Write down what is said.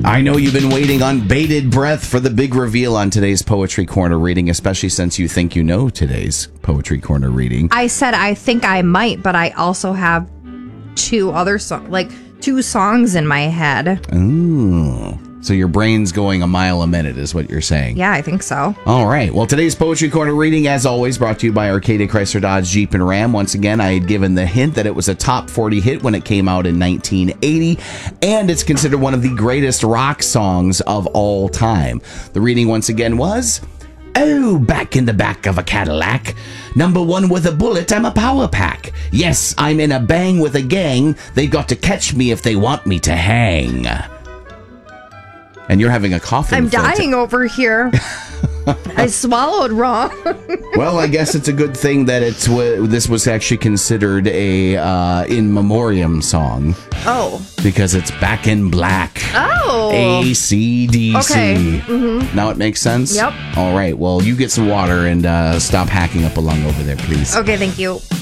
I know you've been waiting on bated breath for the big reveal on today's Poetry Corner reading, especially since you think you know today's Poetry Corner reading. I said I think I might, but I also have two songs in my head. Ooh. So your brain's going a mile a minute is what you're saying. Yeah, I think so. All right. Well, today's Poetry Corner reading, as always, brought to you by Arcadia Chrysler Dodge Jeep and Ram. Once again, I had given the hint that it was a top 40 hit when it came out in 1980, and it's considered one of the greatest rock songs of all time. The reading, once again, was... Oh, back in the back of a Cadillac. Number one with a bullet, I'm a power pack. Yes, I'm in a bang with a gang. They've got to catch me if they want me to hang. And you're having a coughing I'm fit. dying over here. I swallowed wrong. Well, I guess it's a good thing that this was actually considered a in memoriam song. Oh. Because it's Back in Black. Oh. AC/DC. Okay. Mm-hmm. Now it makes sense? Yep. All right. Well, you get some water and stop hacking up a lung over there, please. Okay, thank you.